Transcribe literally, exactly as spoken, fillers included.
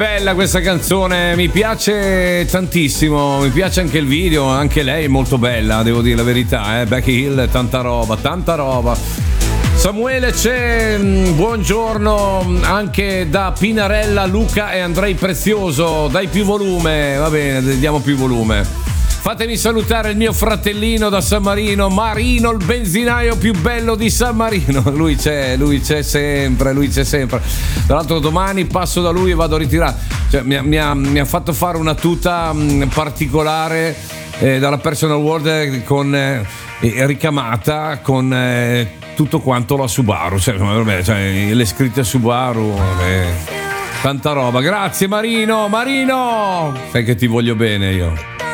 bella questa canzone, mi piace tantissimo, mi piace anche il video, anche lei è molto bella, devo dire la verità, eh? Becky Hill, tanta roba, tanta roba. Samuele c'è, buongiorno anche da Pinarella, Luca e Andrei Prezioso, dai più volume, va bene, diamo più volume. Fatemi salutare il mio fratellino da San Marino, Marino, il benzinaio più bello di San Marino. Lui c'è, lui c'è sempre, lui c'è sempre. Tra l'altro domani passo da lui e vado a ritirare. Cioè, mi, ha, mi, ha, mi ha fatto fare una tuta mh, particolare eh, dalla Personal World con eh, ricamata con eh, tutto quanto la Subaru. Cioè, vabbè, cioè, le scritte Subaru. Vabbè. Tanta roba. Grazie Marino, Marino. Sai che ti voglio bene io.